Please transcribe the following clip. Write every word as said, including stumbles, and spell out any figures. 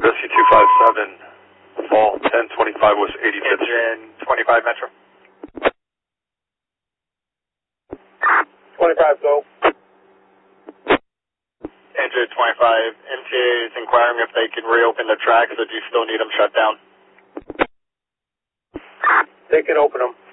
Rescue two five seven, fall ten twenty-five West eighty-fifth. Engine twenty-five Metro. twenty-five, go. Engine twenty-five, M T A is inquiring if they can reopen the tracks, or do you still need them shut down? They can open them.